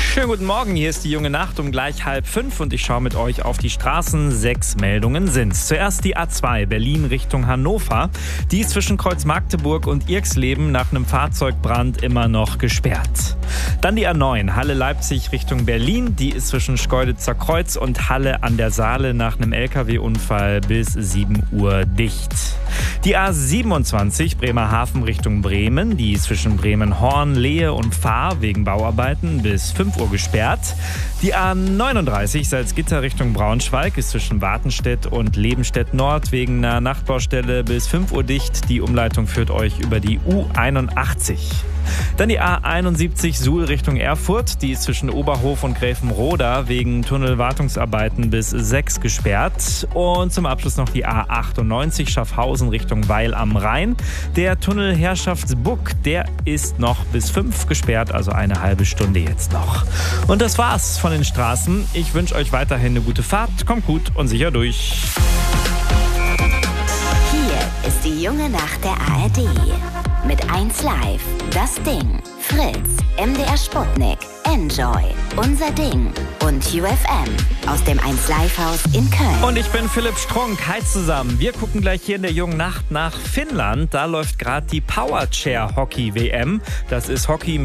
Schönen guten Morgen, hier ist die junge Nacht um gleich 4:30 und ich schaue mit euch auf die Straßen. 6 Meldungen sind's. Zuerst die A2 Berlin Richtung Hannover. Die ist zwischen Kreuz Magdeburg und Irxleben nach einem Fahrzeugbrand immer noch gesperrt. Dann die A9 Halle-Leipzig Richtung Berlin. Die ist zwischen Schkeuditzer Kreuz und Halle an der Saale nach einem LKW-Unfall bis 7 Uhr dicht. Die A27 Bremerhaven Richtung Bremen. Die ist zwischen Bremen-Horn, Lehe und Fahr wegen Bauarbeiten bis 5 Uhr gesperrt. Die A39 Salzgitter Richtung Braunschweig ist zwischen Wartenstedt und Lebenstedt Nord wegen einer Nachtbaustelle bis 5 Uhr dicht. Die Umleitung führt euch über die U81. Dann die A71 Suhl Richtung Erfurt. Die ist zwischen Oberhof und Gräfenroda wegen Tunnelwartungsarbeiten bis 6 gesperrt. Und zum Abschluss noch die A98 Schaffhausen Richtung Weil am Rhein. Der Tunnel Herrschaftsbuck, der ist noch bis 5 gesperrt, also eine halbe Stunde jetzt noch. Und das war's von den Straßen. Ich wünsche euch weiterhin eine gute Fahrt. Kommt gut und sicher durch. Hier ist die junge Nacht der ARD. Mit 1 Live, Das Ding, Fritz, MDR Sputnik, Enjoy, Unser Ding und UFM aus dem 1 Live Haus in Köln. Und ich bin Philipp Strunk. Hi zusammen. Wir gucken gleich hier in der jungen Nacht nach Finnland. Da läuft gerade die Powerchair Hockey WM. Das ist Hockey